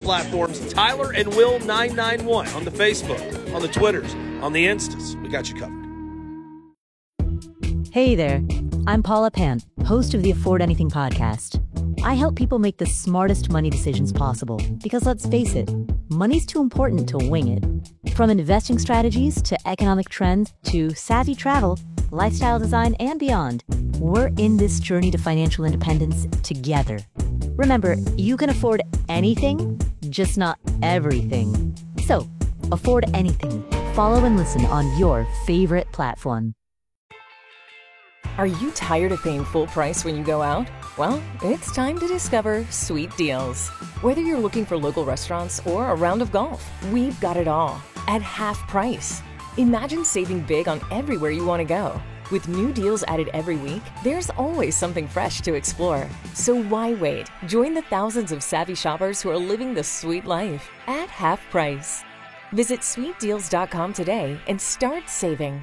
platforms, Tyler and Will 991 on the Facebook, on the Twitters, on the Instas. We got you covered. Hey there, I'm Paula Pant, host of the Afford Anything podcast. I help people make the smartest money decisions possible because, let's face it, money's too important to wing it. From investing strategies to economic trends to savvy travel, lifestyle design, and beyond, we're in this journey to financial independence together. Remember, you can afford anything, just not everything. So, afford anything. Follow and listen on your favorite platform. Are you tired of paying full price when you go out? Well, it's time to discover Sweet Deals. Whether you're looking for local restaurants or a round of golf, we've got it all at half price. Imagine saving big on everywhere you want to go. With new deals added every week, there's always something fresh to explore. So why wait? Join the thousands of savvy shoppers who are living the sweet life at half price. Visit sweetdeals.com today and start saving.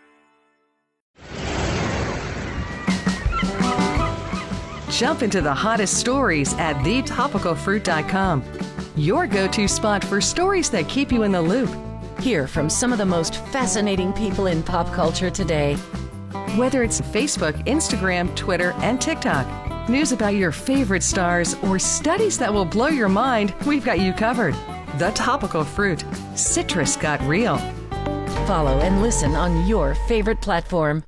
Jump into the hottest stories at thetopicalfruit.com. Your go-to spot for stories that keep you in the loop. Hear from some of the most fascinating people in pop culture today. Whether it's Facebook, Instagram, Twitter, and TikTok, news about your favorite stars, or studies that will blow your mind, we've got you covered. The Topical Fruit. Citrus got real. Follow and listen on your favorite platform.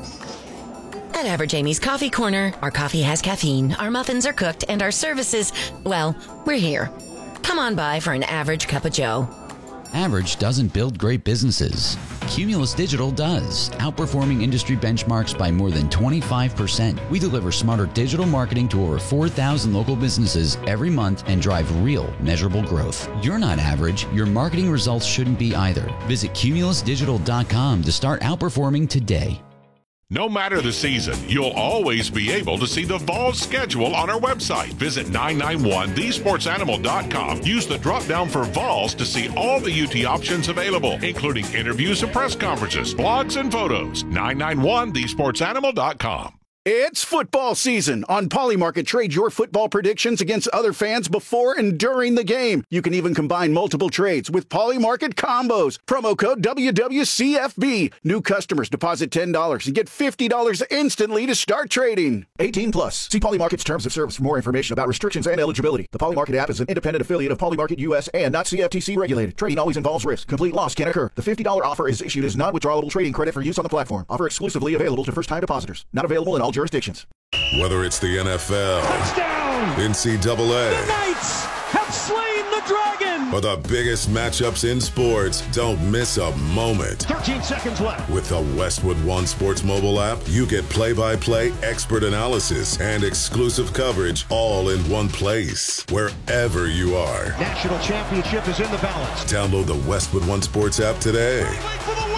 At Average Amy's Coffee Corner, our coffee has caffeine, our muffins are cooked, and our services, well, we're here. Come on by for an average cup of joe. Average doesn't build great businesses. Cumulus Digital does, outperforming industry benchmarks by more than 25%. We deliver smarter digital marketing to over 4,000 local businesses every month and drive real, measurable growth. You're not average. Your marketing results shouldn't be either. Visit cumulusdigital.com to start outperforming today. No matter the season, you'll always be able to see the Vols schedule on our website. Visit 991thesportsanimal.com. Use the drop-down for Vols to see all the UT options available, including interviews and press conferences, blogs, and photos. 991thesportsanimal.com. It's football season. On Polymarket, trade your football predictions against other fans before and during the game. You can even combine multiple trades with Polymarket combos. Promo code WWCFB. New customers deposit $10 and get $50 instantly to start trading. 18 plus. See Polymarket's terms of service for more information about restrictions and eligibility. The Polymarket app is an independent affiliate of Polymarket US and not CFTC regulated. Trading always involves risk. Complete loss can occur. The $50 offer is issued as non-withdrawable trading credit for use on the platform. Offer exclusively available to first-time depositors. Not available in all jurisdictions. Whether it's the NFL, touchdown, NCAA, the Knights have slain the dragon, or the biggest matchups in sports, don't miss a moment. 13 seconds left. With the Westwood One Sports mobile app, you get play-by-play expert analysis and exclusive coverage all in one place, wherever you are. National championship is in the balance. Download the Westwood One Sports app today. For the win.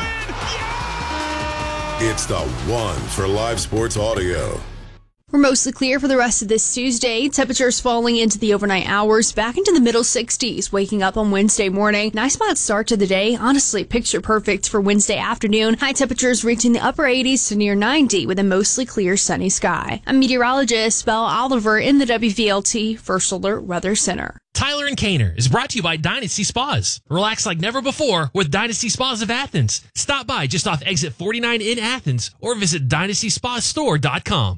It's the one for live sports audio. We're mostly clear for the rest of this Tuesday. Temperatures falling into the overnight hours, back into the middle 60s, waking up on Wednesday morning. Nice mild start to the day. Honestly, picture perfect for Wednesday afternoon. High temperatures reaching the upper 80s to near 90 with a mostly clear sunny sky. I'm meteorologist Belle Oliver in the WVLT First Alert Weather Center. Tyler and Kaner is brought to you by Dynasty Spas. Relax like never before with Dynasty Spas of Athens. Stop by just off exit 49 in Athens or visit DynastySpaStore.com.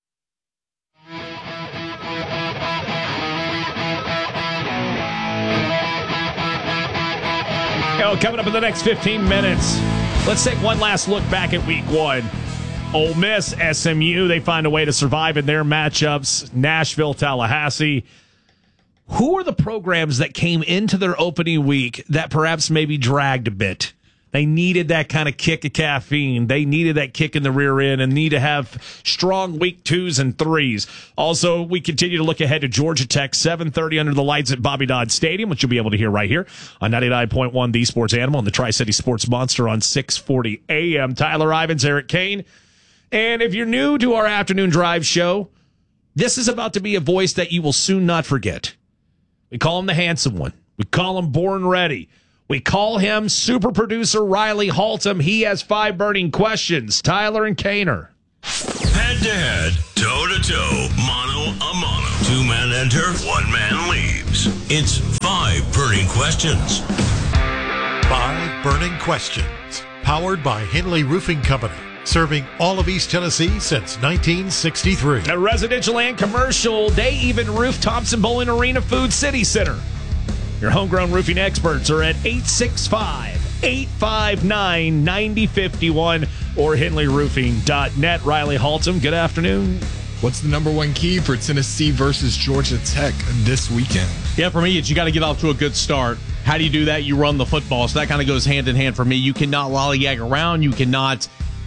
Coming up in the next 15 minutes, let's take one last look back at week one. Ole Miss, SMU, they find a way to survive in their matchups. Nashville, Tallahassee. Who are the programs that came into their opening week that perhaps maybe dragged a bit? They needed that kind of kick of caffeine. They needed that kick in the rear end and need to have strong week 2s and 3s. Also, we continue to look ahead to Georgia Tech, 7:30 under the lights at Bobby Dodd Stadium, which you'll be able to hear right here on 99.1 The Sports Animal and the Tri-City Sports Monster on 640 AM. Tyler Ivins, Eric Kane. And if you're new to our afternoon drive show, this is about to be a voice that you will soon not forget. We call him the handsome one. We call him Born Ready. We call him super producer Riley Haltom. He has 5 burning questions. Tyler and Kaner. Head-to-head, toe-to-toe, mano-a-mano. 2 men enter, 1 man leaves. It's 5 burning questions. 5 burning questions. Powered by Henley Roofing Company. Serving all of East Tennessee since 1963. A residential and commercial. They even roof Thompson Bowling Arena Food City Center. Your homegrown roofing experts are at 865-859-9051 or henleyroofing.net. Riley Haltom, good afternoon. What's the number one key for Tennessee versus Georgia Tech this weekend? Yeah, for me, it's you got to get off to a good start. How do you do that? You run the football. So that kind of goes hand in hand for me. You cannot lollygag around. You cannot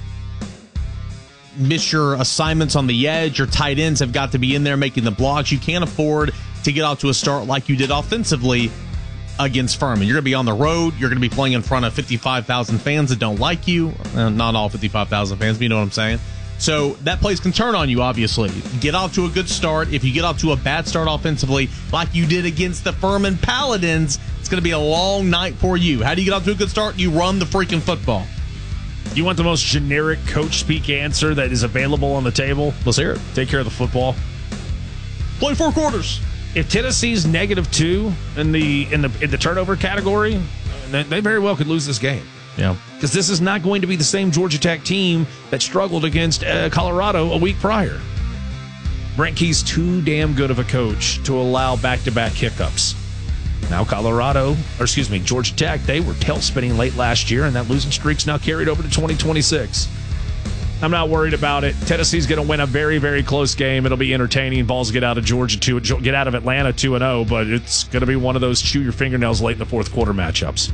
miss your assignments on the edge. Your tight ends have got to be in there making the blocks. You can't afford to get off to a start like you did offensively against Furman. You're going to be on the road. You're going to be playing in front of 55,000 fans that don't like you. Not all 55,000 fans, but you know what I'm saying. So that place can turn on you, obviously. Get off to a good start. If you get off to a bad start offensively, like you did against the Furman Paladins, it's going to be a long night for you. How do you get off to a good start? You run the freaking football. You want the most generic coach speak answer that is available on the table? Let's hear it. Take care of the football. Play 4 quarters. If Tennessee's -2 in the turnover category, they very well could lose this game. Yeah, because this is not going to be the same Georgia Tech team that struggled against Colorado a week prior. Brent Key's too damn good of a coach to allow back-to-back hiccups. Now Georgia Tech, they were tail-spinning late last year, and that losing streak's now carried over to 2026. I'm not worried about it. Tennessee's going to win a very, very close game. It'll be entertaining. Vols get out of get out of Atlanta 2-0, but it's going to be one of those chew your fingernails late in the fourth quarter matchups.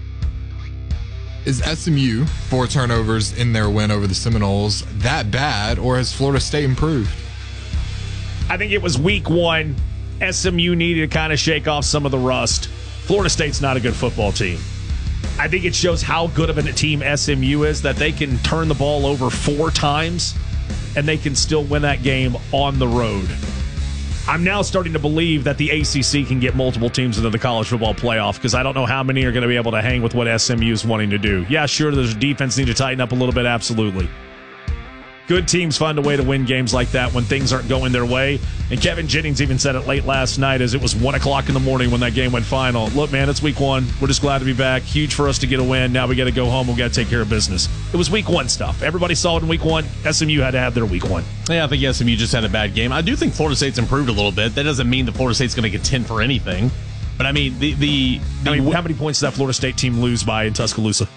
Is SMU 4 turnovers in their win over the Seminoles that bad, or has Florida State improved? I think it was week 1. SMU needed to kind of shake off some of the rust. Florida State's not a good football team. I think it shows how good of a team SMU is that they can turn the ball over 4 times and they can still win that game on the road. I'm now starting to believe that the ACC can get multiple teams into the college football playoff because I don't know how many are going to be able to hang with what SMU is wanting to do. Yeah, sure, there's defense need to tighten up a little bit, absolutely. Good teams find a way to win games like that when things aren't going their way. And Kevin Jennings even said it late last night as it was 1 o'clock in the morning when that game went final. Look, man, it's week 1. We're just glad to be back. Huge for us to get a win. Now we got to go home. We got to take care of business. It was week 1 stuff. Everybody saw it in week 1. SMU had to have their week 1. Yeah, I think SMU just had a bad game. I do think Florida State's improved a little bit. That doesn't mean that Florida State's going to get 10 for anything. But I mean, how many points did that Florida State team lose by in Tuscaloosa?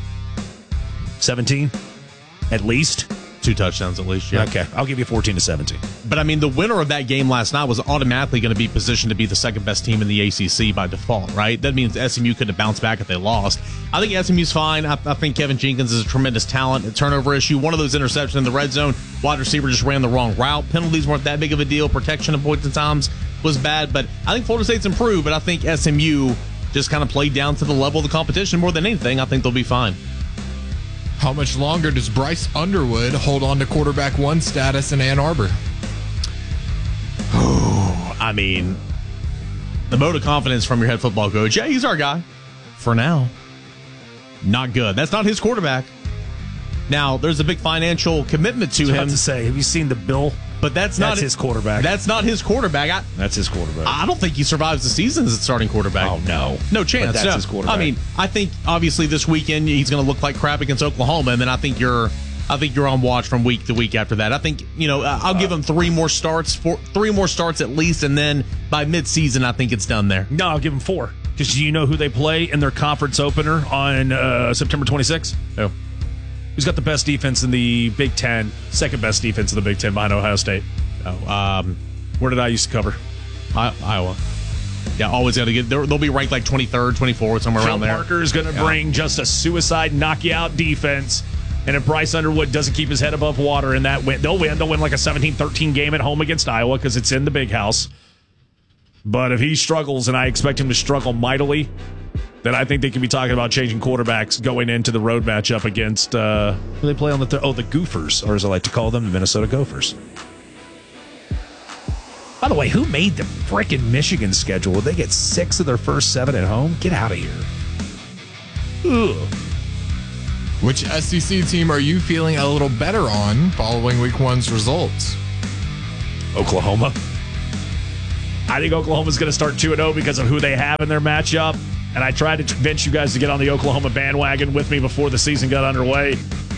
17? At least? 2 touchdowns at least, yeah. Okay, I'll give you 14-17. But, I mean, the winner of that game last night was automatically going to be positioned to be the second-best team in the ACC by default, right? That means SMU couldn't have bounced back if they lost. I think SMU's fine. I think Kevin Jenkins is a tremendous talent. A turnover issue, one of those interceptions in the red zone, wide receiver just ran the wrong route. Penalties weren't that big of a deal. Protection at points and times was bad. But I think Florida State's improved, but I think SMU just kind of played down to the level of the competition more than anything. I think they'll be fine. How much longer does Bryce Underwood hold on to quarterback 1 status in Ann Arbor? I mean, the vote of confidence from your head football coach, yeah, he's our guy. For now. Not good. That's not his quarterback. Now, there's a big financial commitment to him. I was about to say, have you seen the bill? But that's not his quarterback. That's not his quarterback. That's his quarterback. I don't think he survives the season as a starting quarterback. Oh, no. No chance. But that's his quarterback. I mean, I think obviously this weekend he's going to look like crap against Oklahoma, and then I think you're on watch from week to week after that. I think, I'll give him 3 more starts, 3 more starts at least, and then by midseason I think it's done there. No, I'll give him 4. Because do you know who they play in their conference opener on September 26th? Oh. Who's got the best defense in the Big Ten? Second best defense in the Big Ten behind Ohio State. Where did I used to cover? Iowa. Yeah, always got to get. They'll be ranked like 23rd, 24th, somewhere around there. Parker is going to bring just a suicide knockout defense. And if Bryce Underwood doesn't keep his head above water in that win, they'll win. They'll win like a 17-13 game at home against Iowa because it's in the big house. But if he struggles, and I expect him to struggle mightily, then I think they can be talking about changing quarterbacks going into the road matchup against who they play on the Gophers, or as I like to call them, the Minnesota Gophers. By the way, who made the frickin' Michigan schedule? Would they get 6 of their first 7 at home? Get out of here. Ugh. Which SEC team are you feeling a little better on following week 1's results? Oklahoma. I think Oklahoma's going to start 2-0 because of who they have in their matchup. And I tried to convince you guys to get on the Oklahoma bandwagon with me before the season got underway.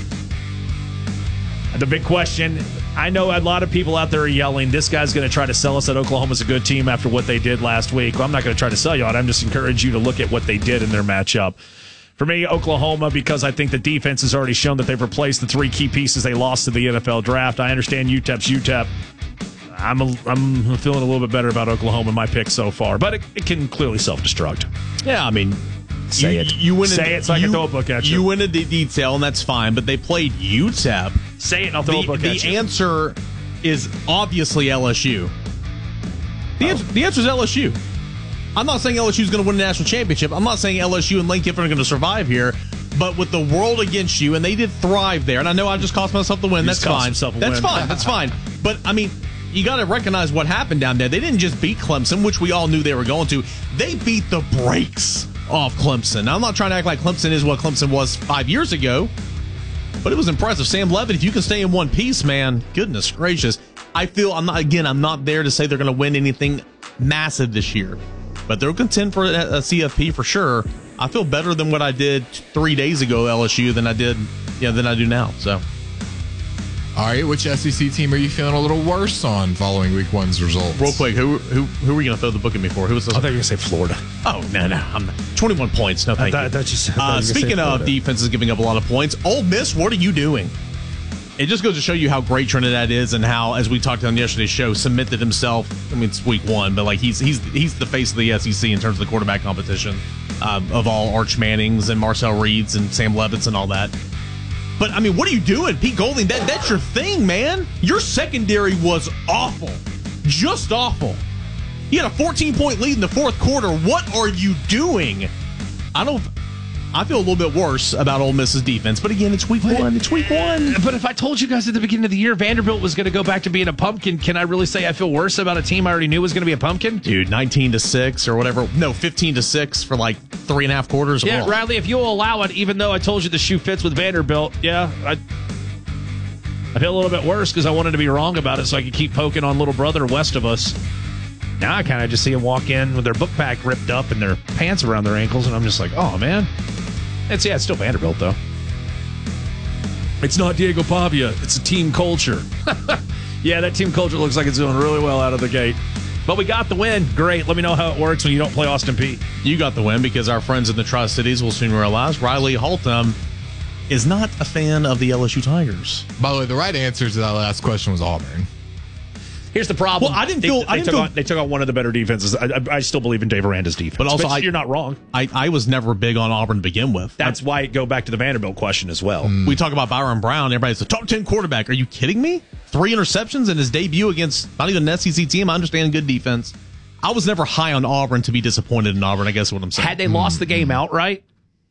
The big question, I know a lot of people out there are yelling, this guy's going to try to sell us that Oklahoma's a good team after what they did last week. Well, I'm not going to try to sell you on it. I'm just encouraging you to look at what they did in their matchup. For me, Oklahoma, because I think the defense has already shown that they've replaced the 3 key pieces they lost to the NFL draft. I understand UTEP's UTEP. I'm feeling a little bit better about Oklahoma in my pick so far, but it can clearly self-destruct. Yeah, I mean, say it so I can throw a book at you. You went into detail, and that's fine, but they played UTEP. Say it, and I'll throw a book at you. The answer is obviously LSU. The answer is LSU. I'm not saying LSU is going to win a national championship. I'm not saying LSU and Lane Kiffin are going to survive here. But with the world against you, and they did thrive there, and I know I just cost myself the win. That's fine. That's fine. But, I mean, you got to recognize what happened down there. They didn't just beat Clemson, which we all knew they were going to. They beat the brakes off Clemson. Now, I'm not trying to act like Clemson is what Clemson was 5 years ago, but it was impressive. Sam Levitt, if you can stay in one piece, man, goodness gracious. I'm not there to say they're going to win anything massive this year, but they'll contend for a CFP for sure. I feel better than what I did 3 days ago, LSU, than I do now. So, all right, which SEC team are you feeling a little worse on following Week 1's results? Real quick, who are we going to throw the book at me for? Who was this? I thought you were going to say Florida. Oh, no, I'm not. 21 points. No, thank you. Speaking of defenses giving up a lot of points, Ole Miss, what are you doing? It just goes to show you how great Trinidad is and how, as we talked on yesterday's show, cemented himself. I mean, it's Week 1, but like he's the face of the SEC in terms of the quarterback competition of all Arch Mannings and Marcel Reeds and Sam Levitts and all that. But, I mean, what are you doing? Pete Golding, that's your thing, man. Your secondary was awful. Just awful. You had a 14-point lead in the fourth quarter. What are you doing? I feel a little bit worse about Ole Miss's defense, but again, it's week one. It's week one. But if I told you guys at the beginning of the year Vanderbilt was going to go back to being a pumpkin, can I really say I feel worse about a team I already knew was going to be a pumpkin? Dude, 19-6 or whatever. No, 15-6 for like 3.5 quarters. Yeah, Riley, if you'll allow it, even though I told you the shoe fits with Vanderbilt, yeah, I feel a little bit worse because I wanted to be wrong about it so I could keep poking on little brother west of us. Now I kind of just see them walk in with their book pack ripped up and their pants around their ankles, and I'm just like, oh, man. It's still Vanderbilt, though. It's not Diego Pavia. It's a team culture. Yeah, that team culture looks like it's doing really well out of the gate. But we got the win. Great. Let me know how it works when you don't play Austin Peay. You got the win because our friends in the Tri-Cities will soon realize Riley Haltom is not a fan of the LSU Tigers. By the way, the right answer to that last question was Auburn. Here's the problem. Well, they took on one of the better defenses. I still believe in Dave Aranda's defense. But also, you're not wrong. I was never big on Auburn to begin with. That's why it go back to the Vanderbilt question as well. We talk about Byron Brown. Everybody's a top 10 quarterback. Are you kidding me? 3 interceptions in his debut against not even an SEC team. I understand good defense. I was never high on Auburn to be disappointed in Auburn, I guess is what I'm saying. Had they lost the game outright,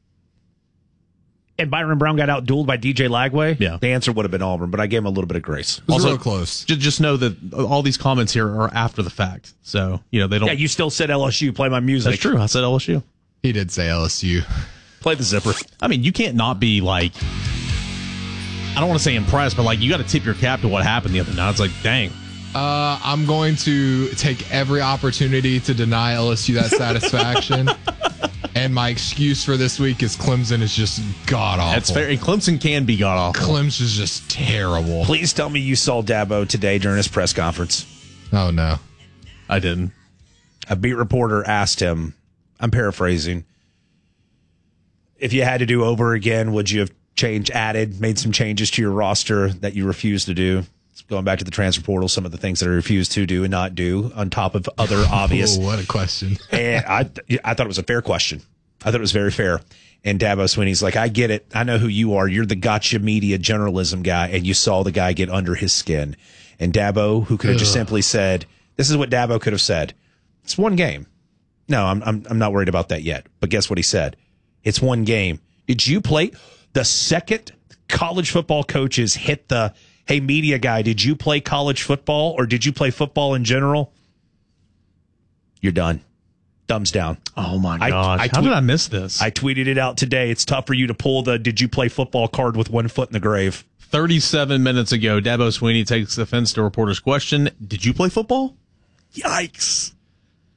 and Byron Brown got out-dueled by DJ Lagway, the answer would have been Auburn, but I gave him a little bit of grace. It was real close. Just know that all these comments here are after the fact. So, they don't... Yeah, you still said LSU. Play my music. That's true. I said LSU. He did say LSU. Play the zipper. I mean, you can't not be, like... I don't want to say impressed, but, like, you got to tip your cap to what happened the other night. It's like, dang. I'm going to take every opportunity to deny LSU that satisfaction. And my excuse for this week is Clemson is just god-awful. That's fair. And Clemson can be god-awful. Clemson is just terrible. Please tell me you saw Dabo today during his press conference. Oh, no. I didn't. A beat reporter asked him, I'm paraphrasing, if you had to do over again, would you have made some changes to your roster that you refused to do? Going back to the transfer portal, some of the things that I refused to do and not do on top of other obvious. Oh, what a question. And I thought it was a fair question. I thought it was very fair. And Dabo Swinney's like, I get it. I know who you are. You're the gotcha media journalism guy, and you saw the guy get under his skin. And Dabo, who could have just simply said, this is what Dabo could have said. It's one game. No, I'm not worried about that yet. But guess what he said? It's one game. Did you play? The second college football coaches hit the, hey, media guy, did you play college football or did you play football in general? You're done. Thumbs down. Oh, my gosh. How did I miss this? I tweeted it out today. It's tough for you to pull the did you play football card with one foot in the grave. 37 minutes ago, Dabo Swinney takes offense to a reporter's question. Did you play football? Yikes.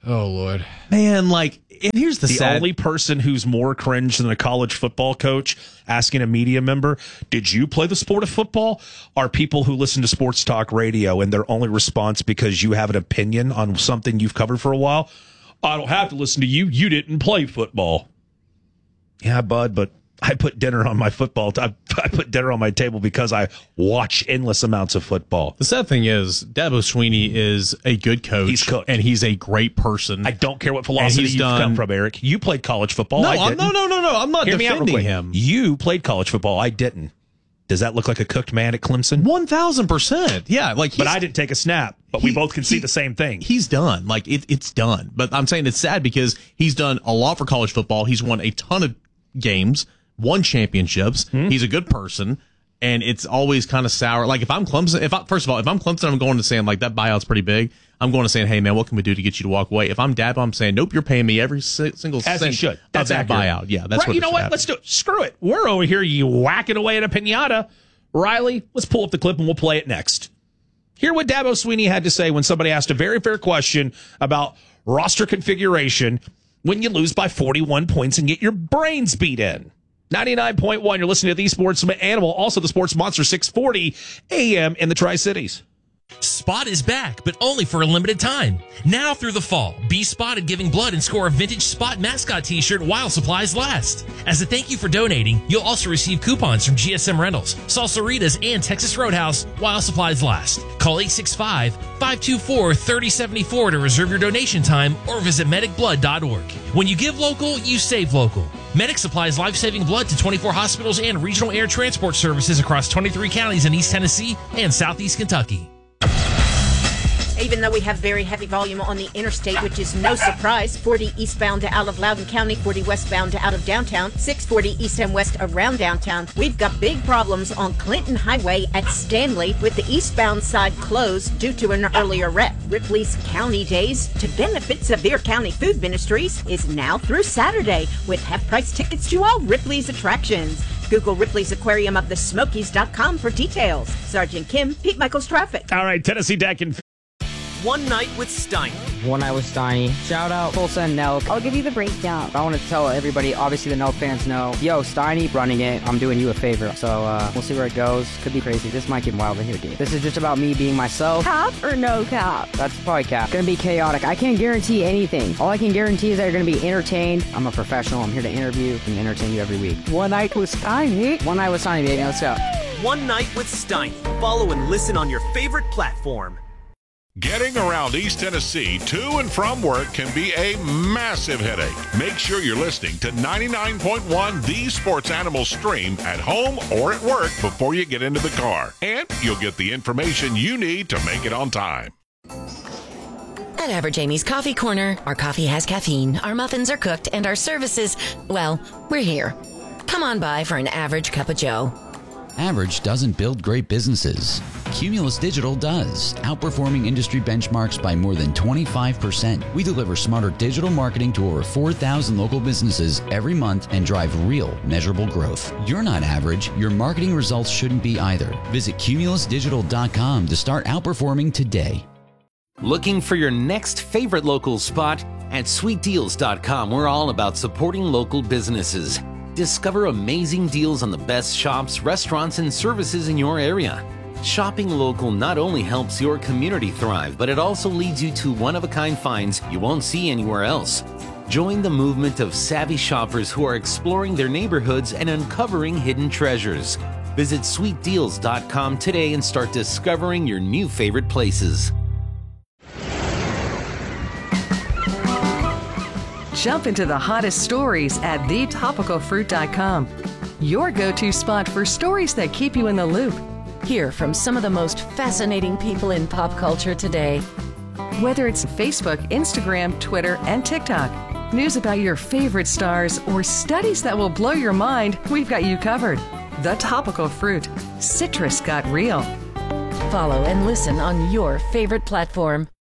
Oh, Lord. Man, like, and here's the sad... only person who's more cringe than a college football coach asking a media member, did you play the sport of football? Are people who listen to sports talk radio and their only response because you have an opinion on something you've covered for a while? I don't have to listen to you. You didn't play football. Yeah, bud, but I put dinner on my football. I put dinner on my table because I watch endless amounts of football. The sad thing is, Dabo Swinney is a good coach. He's cooked. And he's a great person. I don't care what philosophy you've come from, Eric. You played college football. No, I didn't. No. I'm not defending him. You played college football. I didn't. Does that look like a cooked man at Clemson? 1,000%. Yeah, but I didn't take a snap. But we both can see the same thing. He's done. Like it's done. But I'm saying it's sad because he's done a lot for college football. He's won a ton of games, won championships. He's a good person, and it's always kind of sour. Like if I'm Clemson, first of all, if I'm Clemson, I'm going to saying like that buyout's pretty big. I'm going to saying, hey man, what can we do to get you to walk away? If I'm Dabo, I'm saying, nope, you're paying me every single cent of that buyout. Yeah, that's what. You know what? Let's do it. Screw it. We're over here. You whacking away at a pinata, Riley. Let's pull up the clip and we'll play it next. Hear what Dabo Swinney had to say when somebody asked a very fair question about roster configuration when you lose by 41 points and get your brains beat in. 99.1, you're listening to the Sports Animal, also the Sports Monster 640 AM in the Tri-Cities. Spot is back, but only for a limited time. Now through the fall, be spotted giving blood and score a vintage Spot mascot t-shirt while supplies last. As a thank you for donating, you'll also receive coupons from GSM Rentals, Salsaritas, and Texas Roadhouse while supplies last. Call 865-524-3074 to reserve your donation time or visit medicblood.org. When you give local, you save local. Medic supplies life-saving blood to 24 hospitals and regional air transport services across 23 counties in East Tennessee and Southeast Kentucky. Even though we have very heavy volume on the interstate, which is no surprise, 40 eastbound to out of Loudoun County, 40 westbound to out of downtown, 640 east and west around downtown, we've got big problems on Clinton Highway at Stanley with the eastbound side closed due to an earlier wreck. Ripley's County Days to benefit Sevier County Food Ministries is now through Saturday with half-price tickets to all Ripley's attractions. Google Ripley's Aquarium of the Smokies.com for details. Sergeant Kim, Pete Michaels Traffic. All right, Tennessee Tech and One Night with Steiny. One Night with Steiny. Shout out Tulsa and Nelk. I'll give you the breakdown. I want to tell everybody, obviously the Nelk fans know, yo, Steiny running it. I'm doing you a favor. So we'll see where it goes. Could be crazy. This might get wild in here, dude. This is just about me being myself. Cap or no cap? That's probably cap. It's going to be chaotic. I can't guarantee anything. All I can guarantee is that you're going to be entertained. I'm a professional. I'm here to interview and entertain you every week. One Night with Steiny. One Night with Steiny, baby. Let's go. One Night with Steiny. Follow and listen on your favorite platform. Getting around East Tennessee to and from work can be a massive headache. Make sure you're listening to 99.1 The Sports Animal Stream at home or at work before you get into the car. And you'll get the information you need to make it on time. At Average Amy's Coffee Corner, our coffee has caffeine, our muffins are cooked, and our services, well, we're here. Come on by for an average cup of joe. Average doesn't build great businesses. Cumulus Digital does, outperforming industry benchmarks by more than 25%. We deliver smarter digital marketing to over 4,000 local businesses every month and drive real, measurable growth. You're not average. Your marketing results shouldn't be either. Visit cumulusdigital.com to start outperforming today. Looking for your next favorite local spot? At sweetdeals.com, we're all about supporting local businesses. Discover amazing deals on the best shops, restaurants, and services in your area. Shopping local not only helps your community thrive, but it also leads you to one-of-a-kind finds you won't see anywhere else. Join the movement of savvy shoppers who are exploring their neighborhoods and uncovering hidden treasures. Visit sweetdeals.com today and start discovering your new favorite places. Jump into the hottest stories at thetopicalfruit.com. Your go-to spot for stories that keep you in the loop. Hear from some of the most fascinating people in pop culture today. Whether it's Facebook, Instagram, Twitter, and TikTok, news about your favorite stars, or studies that will blow your mind, we've got you covered. The Topical Fruit. Citrus got real. Follow and listen on your favorite platform.